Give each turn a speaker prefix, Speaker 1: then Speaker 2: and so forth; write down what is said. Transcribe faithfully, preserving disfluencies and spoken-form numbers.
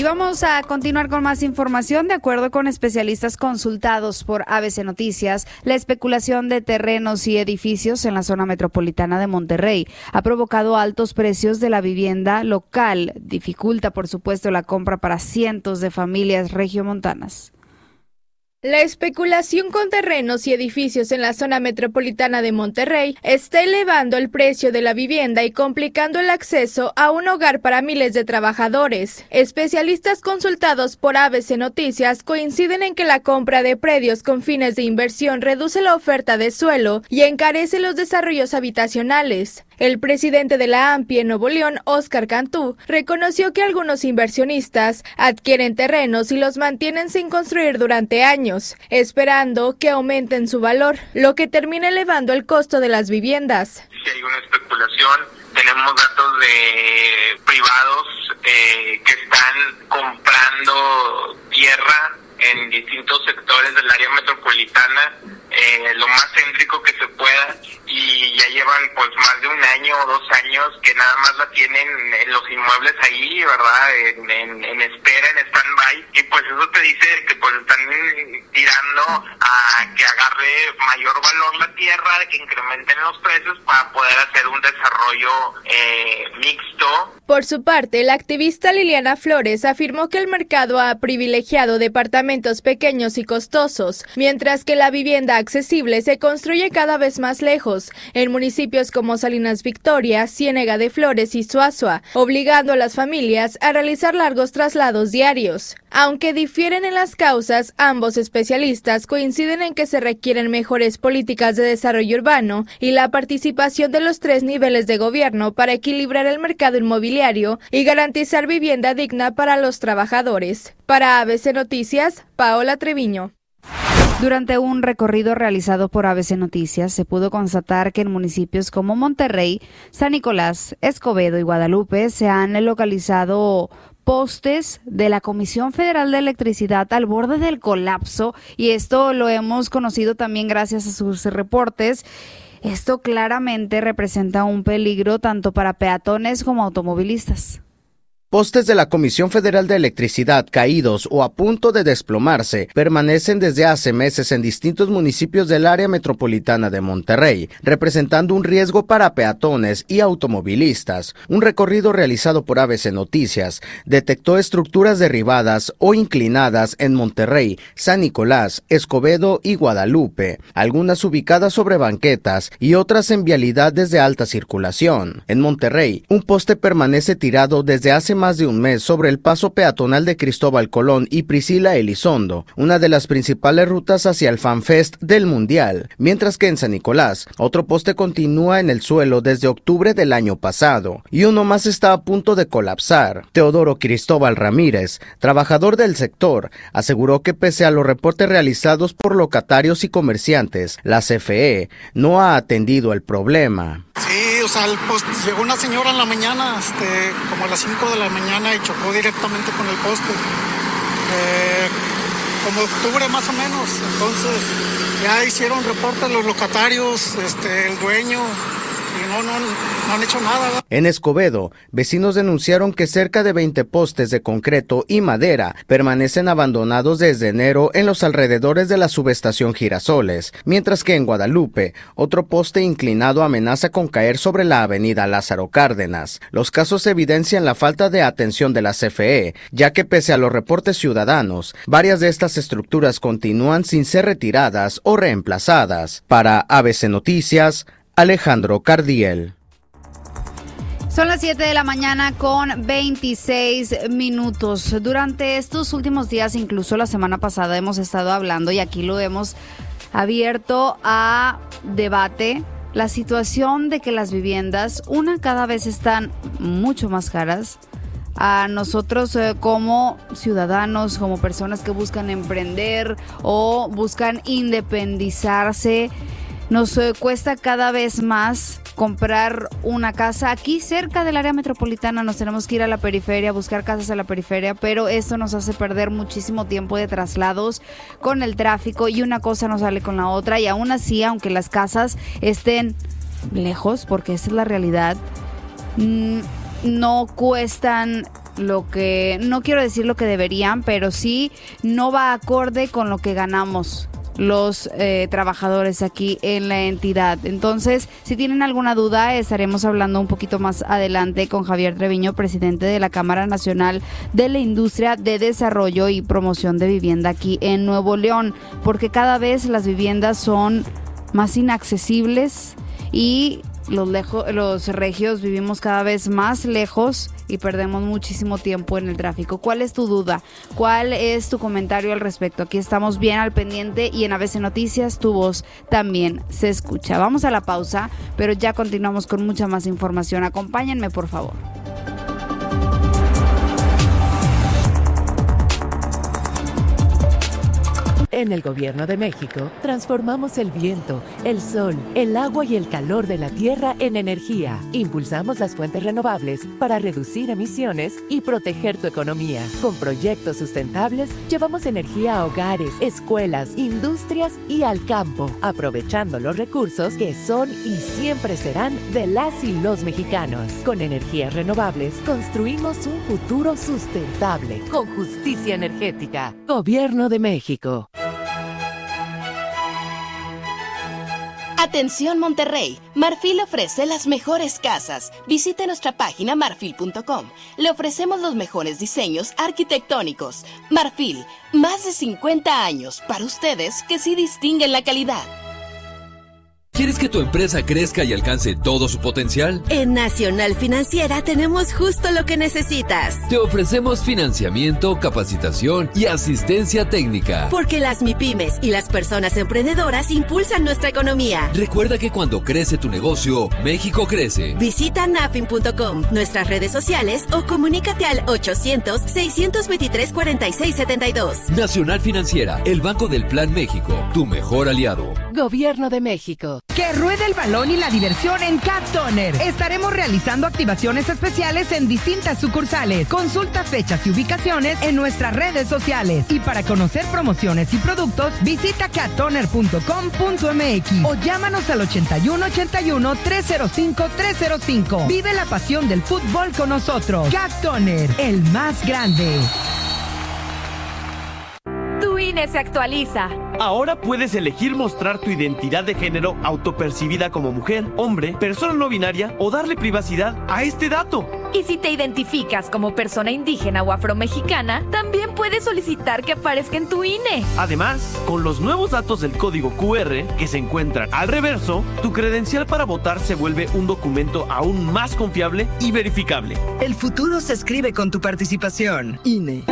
Speaker 1: Y vamos a continuar con más información. De acuerdo con especialistas consultados por A B C Noticias, la especulación de terrenos y edificios en la zona metropolitana de Monterrey ha provocado altos precios de la vivienda local. Dificulta, por supuesto, la compra para cientos de familias regiomontanas.
Speaker 2: La especulación con terrenos y edificios en la zona metropolitana de Monterrey está elevando el precio de la vivienda y complicando el acceso a un hogar para miles de trabajadores. Especialistas consultados por A B C Noticias coinciden en que la compra de predios con fines de inversión reduce la oferta de suelo y encarece los desarrollos habitacionales. El presidente de la AMPI en Nuevo León, Óscar Cantú, reconoció que algunos inversionistas adquieren terrenos y los mantienen sin construir durante años, esperando que aumenten su valor, lo que termina elevando el costo de las viviendas.
Speaker 3: Si hay una especulación, tenemos datos de privados eh, que están comprando tierra en distintos sectores del área metropolitana, eh, lo más céntrico que se pueda, y ya llevan pues más de un año o dos años que nada más la tienen en los inmuebles ahí, ¿verdad? En, en, en espera, en stand-by, y pues eso te dice que pues están tirando a que agarre mayor valor la tierra, que incrementen los precios para poder hacer un desarrollo eh, mixto.
Speaker 2: Por su parte, la activista Liliana Flores afirmó que el mercado ha privilegiado departamentos pequeños y costosos, mientras que la vivienda accesible se construye cada vez más lejos, en municipios como Salinas Victoria, Ciénega de Flores y Suazua, obligando a las familias a realizar largos traslados diarios. Aunque difieren en las causas, ambos especialistas coinciden en que se requieren mejores políticas de desarrollo urbano y la participación de los tres niveles de gobierno para equilibrar el mercado inmobiliario y garantizar vivienda digna para los trabajadores. Para A B C Noticias, Paola Treviño.
Speaker 1: Durante un recorrido realizado por A B C Noticias, se pudo constatar que en municipios como Monterrey, San Nicolás, Escobedo y Guadalupe se han localizado postes de la Comisión Federal de Electricidad al borde del colapso, y esto lo hemos conocido también gracias a sus reportes. Esto claramente representa un peligro tanto para peatones como automovilistas.
Speaker 4: Postes de la Comisión Federal de Electricidad caídos o a punto de desplomarse permanecen desde hace meses en distintos municipios del área metropolitana de Monterrey, representando un riesgo para peatones y automovilistas. Un recorrido realizado por A B C Noticias detectó estructuras derribadas o inclinadas en Monterrey, San Nicolás, Escobedo y Guadalupe, algunas ubicadas sobre banquetas y otras en vialidades de alta circulación. En Monterrey, un poste permanece tirado desde hace más de un mes sobre el paso peatonal de Cristóbal Colón y Priscila Elizondo, una de las principales rutas hacia el FanFest del Mundial, mientras que en San Nicolás, otro poste continúa en el suelo desde octubre del año pasado, y uno más está a punto de colapsar. Teodoro Cristóbal Ramírez, trabajador del sector, aseguró que pese a los reportes realizados por locatarios y comerciantes, la C F E no ha atendido el problema.
Speaker 5: Sí, o sea, pues llegó una señora en la mañana, este, como a las cinco de la mañana, y chocó directamente con el poste. Eh, como octubre más o menos. Entonces ya hicieron reportes los locatarios, este, el dueño, y no, no, no han hecho nada, ¿verdad?
Speaker 4: En Escobedo, vecinos denunciaron que cerca de veinte postes de concreto y madera permanecen abandonados desde enero en los alrededores de la subestación Girasoles, mientras que en Guadalupe, otro poste inclinado amenaza con caer sobre la avenida Lázaro Cárdenas. Los casos evidencian la falta de atención de la C F E, ya que pese a los reportes ciudadanos, varias de estas estructuras continúan sin ser retiradas o reemplazadas. Para A B C Noticias, Alejandro Cardiel.
Speaker 1: Son las siete de la mañana con veintiséis minutos. Durante estos últimos días, incluso la semana pasada, hemos estado hablando, y aquí lo hemos abierto a debate, la situación de que las viviendas, una, cada vez están mucho más caras. A nosotros eh, como ciudadanos, como personas que buscan emprender o buscan independizarse, nos eh, cuesta cada vez más comprar una casa aquí cerca del área metropolitana. Nos tenemos que ir a la periferia, a buscar casas a la periferia, pero esto nos hace perder muchísimo tiempo de traslados con el tráfico, y una cosa no sale con la otra. Y aún así, aunque las casas estén lejos, porque esa es la realidad, mmm, no cuestan lo que, no quiero decir lo que deberían, pero sí no va acorde con lo que ganamos los eh, trabajadores aquí en la entidad. Entonces, si tienen alguna duda, estaremos hablando un poquito más adelante con Javier Treviño, presidente de la Cámara Nacional de la Industria de Desarrollo y Promoción de Vivienda aquí en Nuevo León, porque cada vez las viviendas son más inaccesibles y los, lejo- los regios vivimos cada vez más lejos y perdemos muchísimo tiempo en el tráfico. ¿Cuál es tu duda? ¿Cuál es tu comentario al respecto? Aquí estamos bien al pendiente y en A B C Noticias tu voz también se escucha. Vamos a la pausa, pero ya continuamos con mucha más información. Acompáñenme, por favor.
Speaker 6: En el Gobierno de México, transformamos el viento, el sol, el agua y el calor de la tierra en energía. Impulsamos las fuentes renovables para reducir emisiones y proteger tu economía. Con proyectos sustentables, llevamos energía a hogares, escuelas, industrias y al campo, aprovechando los recursos que son y siempre serán de las y los mexicanos. Con energías renovables, construimos un futuro sustentable, con justicia energética. Gobierno de México.
Speaker 7: Atención Monterrey, Marfil ofrece las mejores casas. Visite nuestra página marfil punto com. Le ofrecemos los mejores diseños arquitectónicos. Marfil, más de cincuenta años para ustedes que sí distinguen la calidad.
Speaker 8: ¿Quieres que tu empresa crezca y alcance todo su potencial?
Speaker 9: En Nacional Financiera tenemos justo lo que necesitas.
Speaker 8: Te ofrecemos financiamiento, capacitación y asistencia técnica.
Speaker 9: Porque las MIPYMES y las personas emprendedoras impulsan nuestra economía.
Speaker 8: Recuerda que cuando crece tu negocio, México crece.
Speaker 9: Visita nafin punto com, nuestras redes sociales o comunícate al ochocientos, seiscientos veintitrés, cuarenta y seis setenta y dos.
Speaker 8: Nacional Financiera, el Banco del Plan México, tu mejor aliado.
Speaker 6: Gobierno de México.
Speaker 10: Que ruede el balón y la diversión en Cat Toner. Estaremos realizando activaciones especiales en distintas sucursales. Consulta fechas y ubicaciones en nuestras redes sociales. Y para conocer promociones y productos, visita cat toner punto com punto m x o llámanos al ochenta y uno, ochenta y uno, trescientos cinco, trescientos cinco. Vive la pasión del fútbol con nosotros. Cat Toner, el más grande.
Speaker 11: Tu I N E se actualiza.
Speaker 12: Ahora puedes elegir mostrar tu identidad de género autopercibida como mujer, hombre, persona no binaria o darle privacidad a este dato.
Speaker 11: Y si te identificas como persona indígena o afromexicana, también puedes solicitar que aparezca en tu I N E.
Speaker 12: Además, con los nuevos datos del código Q R que se encuentran al reverso, tu credencial para votar se vuelve un documento aún más confiable y verificable.
Speaker 10: El futuro se escribe con tu participación. I N E.